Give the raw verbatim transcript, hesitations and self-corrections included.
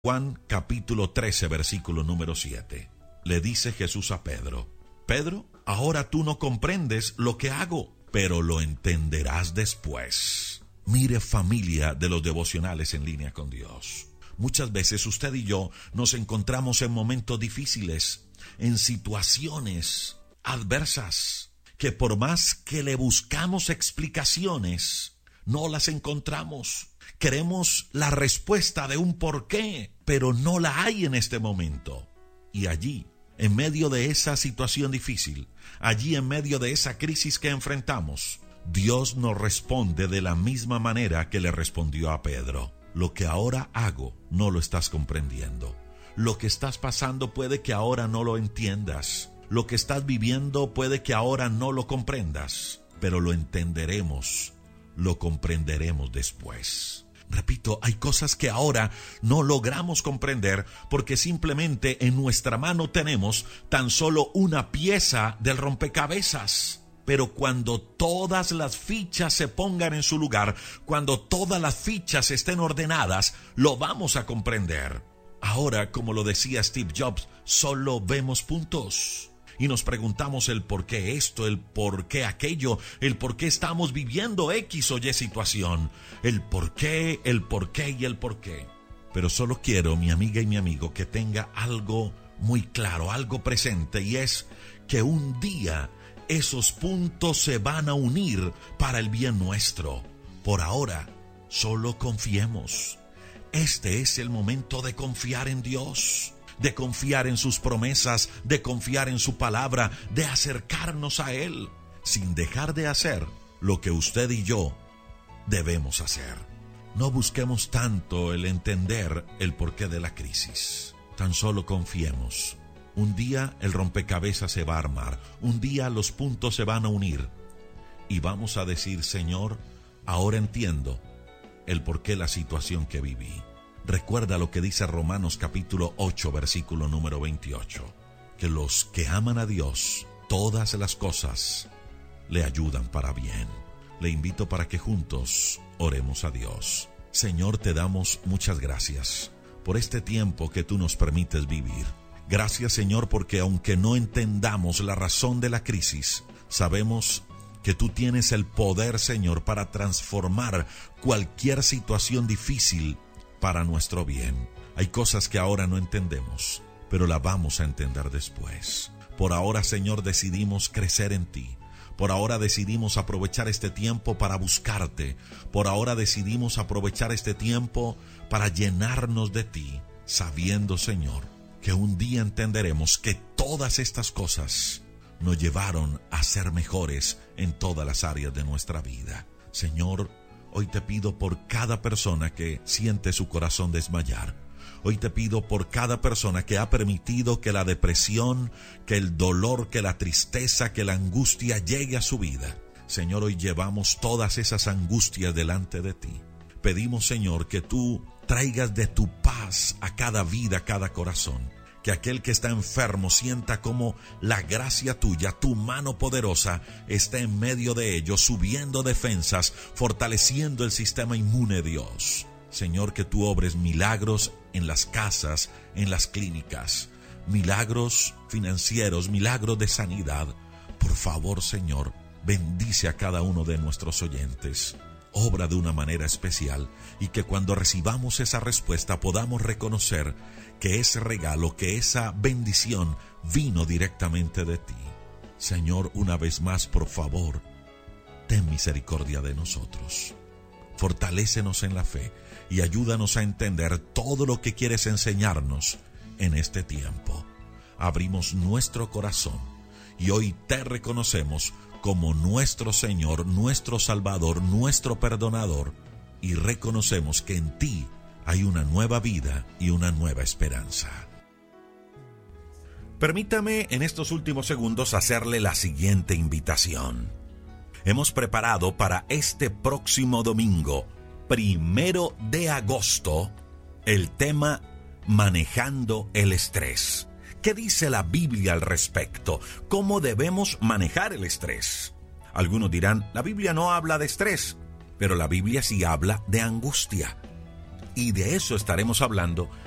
Juan capítulo trece, versículo número siete. Le dice Jesús a Pedro: Pedro, ahora tú no comprendes lo que hago, pero lo entenderás después. Mire, familia de los devocionales en línea con Dios, muchas veces usted y yo nos encontramos en momentos difíciles, en situaciones adversas, que por más que le buscamos explicaciones, no las encontramos. Queremos la respuesta de un porqué, pero no la hay en este momento. Y allí, en medio de esa situación difícil, allí en medio de esa crisis que enfrentamos, Dios nos responde de la misma manera que le respondió a Pedro. Lo que ahora hago no lo estás comprendiendo. Lo que estás pasando puede que ahora no lo entiendas. Lo que estás viviendo puede que ahora no lo comprendas, pero lo entenderemos, lo comprenderemos después. Repito, hay cosas que ahora no logramos comprender porque simplemente en nuestra mano tenemos tan solo una pieza del rompecabezas. Pero cuando todas las fichas se pongan en su lugar, cuando todas las fichas estén ordenadas, lo vamos a comprender. Ahora, como lo decía Steve Jobs, solo vemos puntos. Y nos preguntamos el por qué esto, el por qué aquello, el por qué estamos viviendo X o Y situación, el por qué, el por qué y el por qué. Pero solo quiero, mi amiga y mi amigo, que tenga algo muy claro, algo presente, y es que un día esos puntos se van a unir para el bien nuestro. Por ahora, solo confiemos. Este es el momento de confiar en Dios, de confiar en sus promesas, de confiar en su palabra, de acercarnos a Él, sin dejar de hacer lo que usted y yo debemos hacer. No busquemos tanto el entender el porqué de la crisis. Tan solo confiemos. Un día el rompecabezas se va a armar. Un día los puntos se van a unir. Y vamos a decir: Señor, ahora entiendo el porqué la situación que viví. Recuerda lo que dice Romanos capítulo ocho, versículo número veintiocho. Que los que aman a Dios, todas las cosas le ayudan para bien. Le invito para que juntos oremos a Dios. Señor, te damos muchas gracias por este tiempo que tú nos permites vivir. Gracias, Señor, porque aunque no entendamos la razón de la crisis, sabemos que tú tienes el poder, Señor, para transformar cualquier situación difícil para nuestro bien. Hay cosas que ahora no entendemos, pero la vamos a entender después. Por ahora, Señor, decidimos crecer en ti. Por ahora decidimos aprovechar este tiempo para buscarte. Por ahora decidimos aprovechar este tiempo para llenarnos de ti, sabiendo, Señor, que un día entenderemos que todas estas cosas nos llevaron a ser mejores en todas las áreas de nuestra vida. Señor, hoy te pido por cada persona que siente su corazón desmayar. Hoy te pido por cada persona que ha permitido que la depresión, que el dolor, que la tristeza, que la angustia llegue a su vida. Señor, hoy llevamos todas esas angustias delante de ti. Pedimos, Señor, que tú traigas de tu paz a cada vida, a cada corazón. Que aquel que está enfermo sienta como la gracia tuya, tu mano poderosa, está en medio de ellos, subiendo defensas, fortaleciendo el sistema inmune, Dios. Señor, que tú obres milagros en las casas, en las clínicas, milagros financieros, milagros de sanidad. Por favor, Señor, bendice a cada uno de nuestros oyentes. Obra de una manera especial y que cuando recibamos esa respuesta podamos reconocer que ese regalo, que esa bendición vino directamente de ti. Señor, una vez más, por favor, ten misericordia de nosotros. Fortalécenos en la fe y ayúdanos a entender todo lo que quieres enseñarnos en este tiempo. Abrimos nuestro corazón y hoy te reconocemos como nuestro Señor, nuestro Salvador, nuestro Perdonador, y reconocemos que en ti hay una nueva vida y una nueva esperanza. Permítame en estos últimos segundos hacerle la siguiente invitación. Hemos preparado para este próximo domingo, primero de agosto, el tema Manejando el estrés. ¿Qué dice la Biblia al respecto? ¿Cómo debemos manejar el estrés? Algunos dirán, la Biblia no habla de estrés, pero la Biblia sí habla de angustia. Y de eso estaremos hablando